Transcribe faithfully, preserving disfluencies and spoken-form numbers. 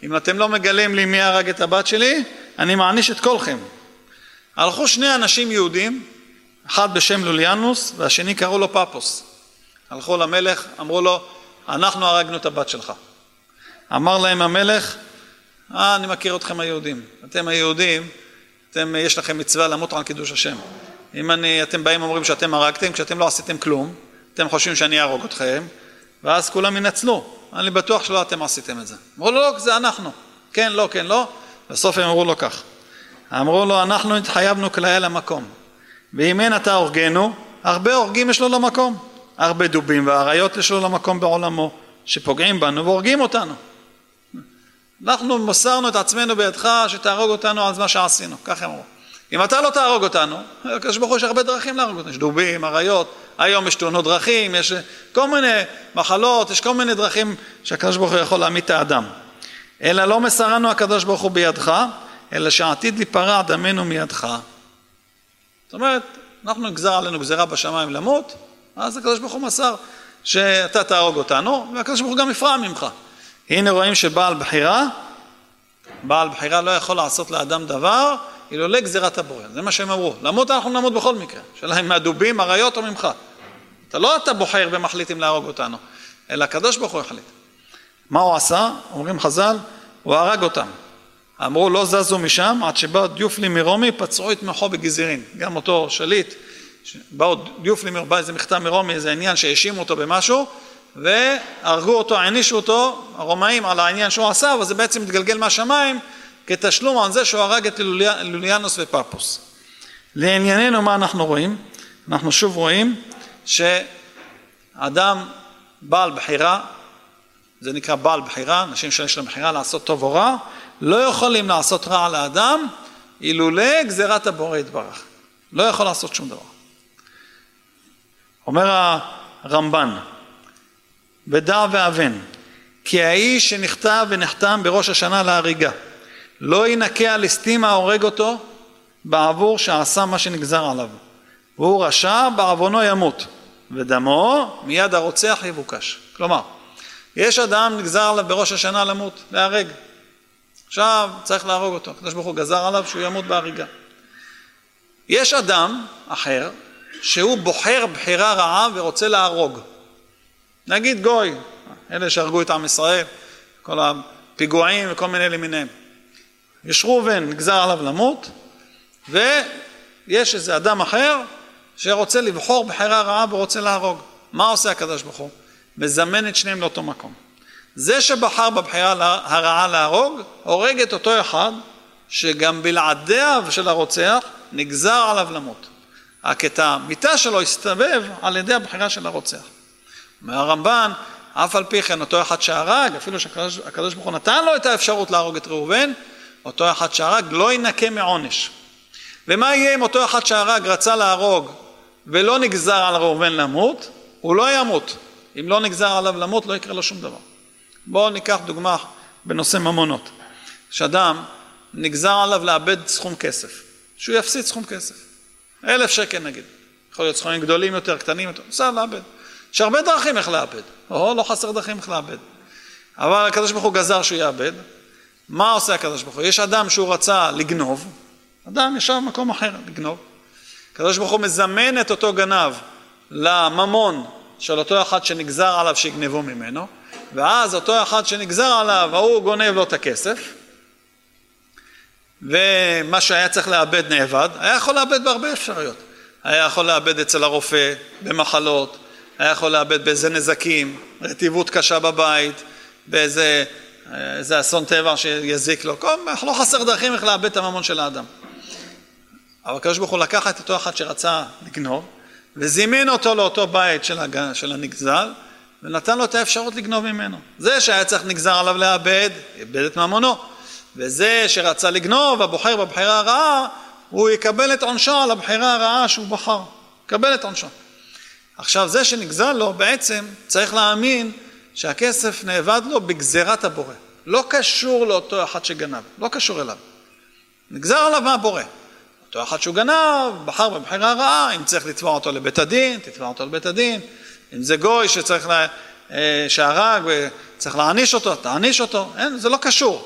אם אתם לא מגלים לי מי הרג את הבת שלי, אני מעניש את כולכם. הלכו שני אנשים יהודים, אחד בשם לוליאנוס והשני קראו לו פאפוס. הלכו למלך, אמרו לו, אנחנו הרגנו את הבת שלך. אמר להם המלך, אה, אני מכיר אתכם היהודים. אתם היהודים, אתם, יש לכם מצווה למות על קידוש השם. אם אני, אתם באים אומרים שאתם הרגתם, כשאתם לא עשיתם כלום, אתם חושבים שאני אהרוג אתכם, ואז כולם ינצלו. אני בטוח שלא אתם עשיתם את זה. אמרו לו, לא, זה אנחנו. כן, לא, כן, לא. בסוף הם אמרו לו כך. אמרו לו, אנחנו התחייבנו כליה למקום. ואם אין אתה הורגנו, הרבה הורגים יש לו למקום. הרבה דובים והאריות יש לו למקום בעולמו, שפוגעים בנו והורגים אותנו. אנחנו מוסרנו את עצמנו בידך שתהרוג אותנו על מה שעשינו. כך אמרו. אם אתה לא תהרוג אותנו, הקדוש ברוך הוא יש הרבה דרכים להרוג אותנו. יש דובים, אריות, היום יש תאונות דרכים, יש כל מיני מחלות, יש כל מיני דרכים שהקדוש ברוך הוא יכול להמית את האדם. אלא לא מסרנו הקדוש ברוך הוא בידך, אלא שעתיד להיפרע דמנו מידך. זאת אומרת, אנחנו נגזר עלינו גזירה בשמיים למות, אז הקדוש ברוך הוא מסר שאתה תהרוג אותנו, והקדוש ברוך הוא גם יפרע ממך. הנה רואים שבעל בחירה, בעל בחירה לא יכול לעשות לאדם דבר, אילולא גזירת הבורא. זה מה שהם אמרו. למות אנחנו נמות בכל מקרה. שאלה אם מהדובים, אריות או ממך. אתה לא אתה בוחר ומחליט אם להרוג אותנו, אלא הקדוש ברוך הוא החליט. מה הוא עשה? אומרים חז"ל, הוא הרג אותם. אמרו לא זזו משם עד שבאו דיופלי מרומי פצעו את מחו בגזירין. גם אותו שליט, באו דיופלי מרומי, בא איזה מכתב מרומי, איזה עניין שהאשימו אותו במשהו, והרגו אותו, הענישו אותו, הרומאים על העניין שהוא עשה, וזה בעצם מתגלגל מהשמיים, כתשלום על זה שהוא הרג את לוליאנוס ופאפוס. לענייננו מה אנחנו רואים? אנחנו שוב רואים שאדם בעל בחירה, זה נקרא בעל בחירה, אנשים שיש להם בחירה לעשות טוב או רע, לא יכולים לעשות רע לאדם, אילולא גזירת הבורא יתברך. לא יכול לעשות שום דבר. אומר הרמב"ן, ודע ואבן, כי האיש שנכתב ונחתם בראש השנה להריגה, לא ינקה על הסתים ההורג אותו בעבור שעשה מה שנגזר עליו. והוא רשע, בעוונו ימות, ודמו מיד הרוצח יבוקש. כלומר, יש אדם נגזר עליו בראש השנה למות, להרג. עכשיו צריך להרוג אותו. הקדוש ברוך הוא גזר עליו שהוא ימות בהריגה. יש אדם אחר שהוא בוחר בחירה רעה ורוצה להרוג. נגיד גוי, אלה שהרגו את עם ישראל, כל הפיגועים וכל מיני למיניהם. יש ראובן, נגזר עליו למות, ויש איזה אדם אחר שרוצה לבחור בחירה רעה ורוצה להרוג. מה עושה הקדוש ברוך הוא? מזמן את שניהם לאותו מקום. זה שבחר בבחירה הרעה להרוג, הורג את אותו אחד, שגם בלעדיו של הרוצח נגזר עליו למות. רק את המיטה שלו הסתובב על ידי הבחירה של הרוצח. מהרמב"ן, אף על פי כן אותו אחד שהרג, אפילו שהקדוש ברוך הוא נתן לו את האפשרות להרוג את ראובן, אותו אחד שהרג לא ינקה מעונש. ומה יהיה אם אותו אחד שהרג רצה להרוג ולא נגזר על ראובן למות? הוא לא ימות. אם לא נגזר עליו למות לא יקרה לו שום דבר. בואו ניקח דוגמה בנושא ממונות. שאדם נגזר עליו לאבד סכום כסף. שהוא יפסיד סכום כסף. אלף שקל נגיד. יכול להיות סכומים גדולים יותר, קטנים יותר. בסדר, לאבד. יש הרבה דרכים איך לאבד. או לא חסר דרכים איך לאבד. אבל הקדוש ברוך הוא גזר שהוא יאבד. מה עושה הקדוש ברוך הוא? יש אדם שהוא רצה לגנוב. אדם ישב במקום אחר לגנוב. הקדוש ברוך הוא מזמן את אותו גנב לממון של אותו אחד שנגזר עליו שיגנבו ממנו. ואז אותו אחד שנגזר עליו, הוא גונב לו את הכסף. ומה שהיה צריך לאבד נאבד. היה יכול לאבד בהרבה אפשרויות. היה יכול לאבד אצל הרופא, במחלות. היה יכול לאבד באיזה נזקים, רטיבות קשה בבית, באיזה איזה אסון טבע שיזיק לו. כל, לא חסר דרכים איך לאבד את הממון של האדם. אבל הקדוש ברוך הוא לקח את אותו אחד שרצה לגנוב, וזימן אותו לאותו בית של, הג... של הנגזל, ונתן לו את האפשרות לגנוב ממנו. זה שהיה צריך נגזר עליו לאבד, איבד את ממונו. וזה שרצה לגנוב, הבוחר בבחירה הרעה, הוא יקבל את עונשו על הבחירה הרעה שהוא בחר. יקבל את עונשו. עכשיו זה שנגזל לו בעצם צריך להאמין שהכסף נאבד לו בגזירת הבורא. לא קשור לאותו אחד שגנב, לא קשור אליו. נגזר עליו מהבורא. אותו אחד שהוא גנב, בחר בבחירה הרעה, אם צריך לתבוע אותו לבית הדין, תתבע אותו לבית הדין. אם זה גוי שצריך לה, שהרג וצריך להעניש אותו, תעניש אותו. אין, זה לא קשור.